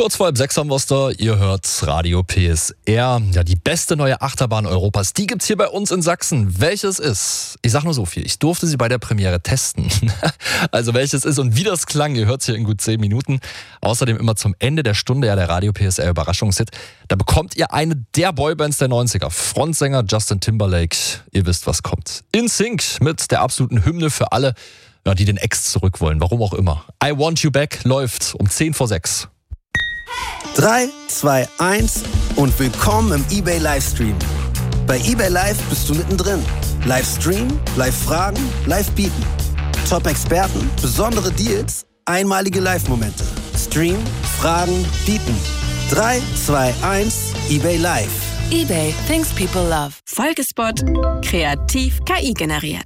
Kurz vor 5 haben wir's da. Ihr hört Radio PSR. Ja, die beste neue Achterbahn Europas, die gibt's hier bei uns in Sachsen. Welches ist? Ich sag nur so viel. Ich durfte sie bei der Premiere testen. Also welches ist und wie das klang, ihr hört's hier in gut 10 Minuten. Außerdem immer zum Ende der Stunde ja der Radio PSR Überraschungshit. Da bekommt ihr eine der Boybands der 90er. Frontsänger Justin Timberlake. Ihr wisst, was kommt. In Sync mit der absoluten Hymne für alle, ja, die den Ex zurück wollen. Warum auch immer. I Want You Back läuft um 5:50. 3, 2, 1 und willkommen im eBay Livestream. Bei eBay Live bist du mittendrin. Livestream, Live-Fragen, Live-Bieten. Top-Experten, besondere Deals, einmalige Live-Momente. Stream, Fragen, Bieten. 3, 2, 1, eBay Live. eBay, things people love. Folgespot. Kreativ KI generiert.